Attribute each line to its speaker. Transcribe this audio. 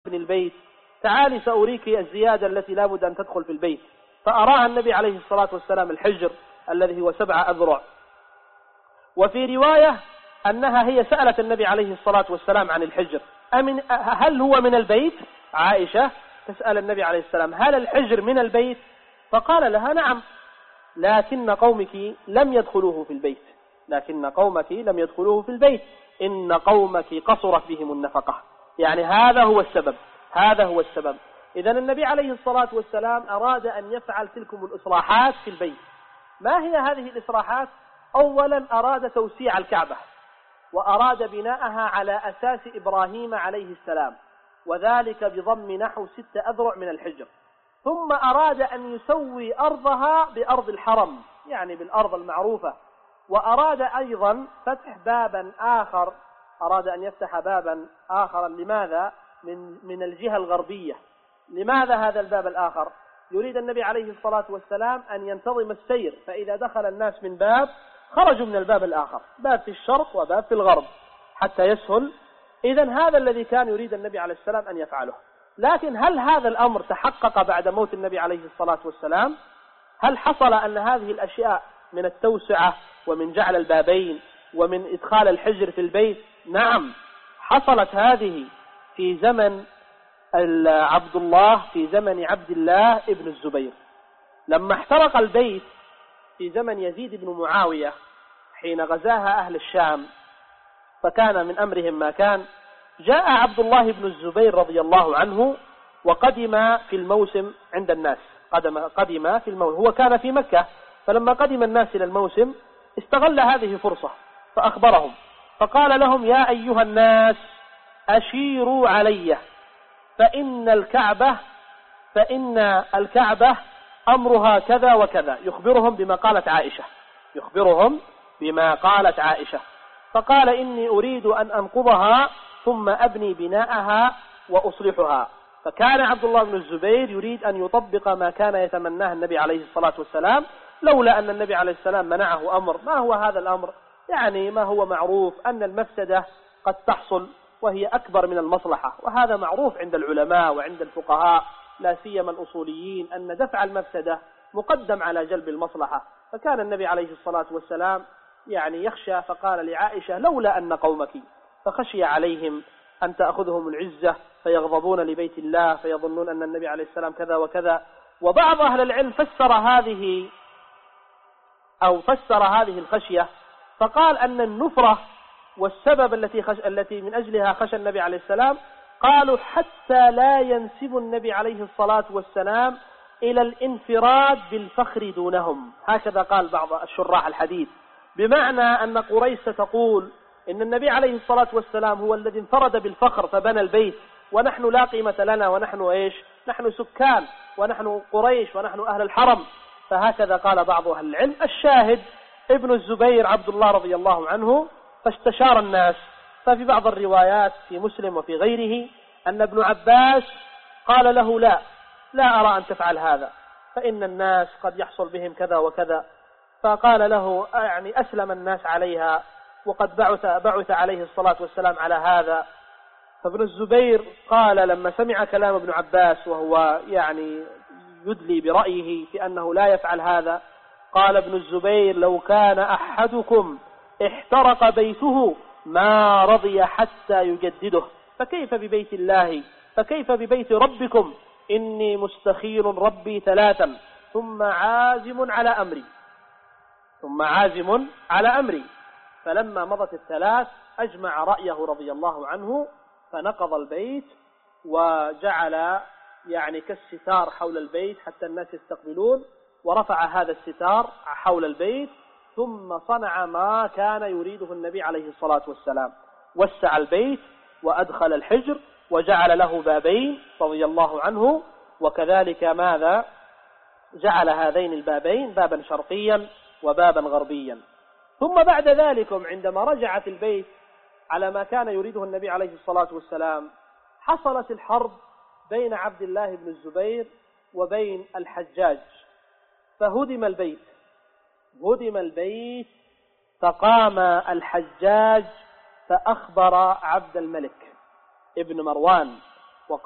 Speaker 1: البيت، تعالي سأريك الزيادة التي لا بد أن تدخل في البيت. فأراها النبي عليه الصلاة والسلام الحجر الذي هو 7 أذرع. وفي رواية أنها هي سألت النبي عليه الصلاة والسلام عن الحجر، هل هو من البيت؟ عائشة تسأل النبي عليه السلام هل الحجر من البيت؟ فقال لها نعم، لكن قومك لم يدخلوه في البيت، لكن قومك لم يدخلوه في البيت، إن قومك قصرت بهم النفقة. يعني هذا هو السبب، هذا هو السبب. إذن النبي عليه الصلاة والسلام أراد أن يفعل تلكم الإصلاحات في البيت. ما هي هذه الإصلاحات؟ أولا أراد توسيع الكعبة، وأراد بناءها على أساس إبراهيم عليه السلام، وذلك بضم نحو 6 أذرع من الحجر. ثم أراد أن يسوي أرضها بأرض الحرم، يعني بالأرض المعروفة. وأراد أيضا فتح بابا آخر، أراد أن يفتح بابا آخر. لماذا؟ من الجهة الغربية. لماذا هذا الباب الآخر؟ يريد النبي عليه الصلاة والسلام أن ينتظم السير، فإذا دخل الناس من باب خرجوا من الباب الآخر، باب في الشرق وباب في الغرب حتى يسهل. إذن هذا الذي كان يريد النبي عليه السلام أن يفعله. لكن هل هذا الأمر تحقق بعد موت النبي عليه الصلاة والسلام؟ هل حصل أن هذه الأشياء من التوسعة ومن جعل البابين ومن إدخال الحجر في البيت؟ نعم، حصلت هذه في زمن عبد الله، في زمن عبد الله ابن الزبير، لما احترق البيت في زمن يزيد بن معاوية حين غزاها أهل الشام، فكان من أمرهم ما كان. جاء عبد الله بن الزبير رضي الله عنه وقدم في الموسم عند الناس، قدم في الموسم، هو كان في مكة، فلما قدم الناس إلى الموسم استغل هذه فرصة فأخبرهم، فقال لهم يا أيها الناس أشيروا علي فإن الكعبة أمرها كذا وكذا. يخبرهم بما قالت عائشة. فقال إني أريد أن أنقضها ثم أبني بناءها وأصلحها. فكان عبد الله بن الزبير يريد أن يطبق ما كان يتمناه النبي عليه الصلاة والسلام، لولا أن النبي عليه السلام منعه أمر. ما هو هذا الأمر؟ يعني ما هو معروف أن المفسدة قد تحصل وهي أكبر من المصلحة، وهذا معروف عند العلماء وعند الفقهاء لا سيما الأصوليين أن دفع المفسدة مقدم على جلب المصلحة. فكان النبي عليه الصلاة والسلام يعني يخشى، فقال لعائشة لولا أن قومك، فخشي عليهم أن تأخذهم العزة فيغضبون لبيت الله فيظنون أن النبي عليه السلام كذا وكذا. وبعض أهل العلم فسر هذه الخشية، فقال أن النفرة والسبب التي من أجلها خشى النبي عليه السلام، قالوا حتى لا ينسب النبي عليه الصلاة والسلام إلى الانفراد بالفخر دونهم. هكذا قال بعض الشراح الحديث، بمعنى أن قريش تقول إن النبي عليه الصلاة والسلام هو الذي انفرد بالفخر فبنى البيت، ونحن لا قيمة لنا، ونحن نحن سكان، ونحن قريش، ونحن أهل الحرم. فهكذا قال بعض أهل العلم. الشاهد ابن الزبير عبد الله رضي الله عنه فاستشار الناس. ففي بعض الروايات في مسلم وفي غيره أن ابن عباس قال له لا أرى أن تفعل هذا، فإن الناس قد يحصل بهم كذا وكذا. فقال له يعني أسلم الناس عليها، وقد بعث عليه الصلاة والسلام على هذا. فابن الزبير قال لما سمع كلام ابن عباس وهو يعني يدلي برأيه في أنه لا يفعل هذا، قال ابن الزبير لو كان أحدكم احترق بيته ما رضي حتى يجدده، فكيف ببيت الله، فكيف ببيت ربكم؟ إني مستخير ربي 3 ثم عازم على أمري. فلما مضت 3 أجمع رأيه رضي الله عنه، فنقض البيت وجعل يعني كالستار حول البيت حتى الناس يستقبلون، ورفع هذا الستار حول البيت، ثم صنع ما كان يريده النبي عليه الصلاة والسلام، وسع البيت وأدخل الحجر وجعل له بابين رضي الله عنه. وكذلك ماذا جعل هذين البابين بابا شرقيا وبابا غربيا. ثم بعد ذلك عندما رجعت البيت على ما كان يريده النبي عليه الصلاة والسلام، حصلت الحرب بين عبد الله بن الزبير وبين الحجاج، فهدم البيت، فقام الحجاج فأخبر عبد الملك ابن مروان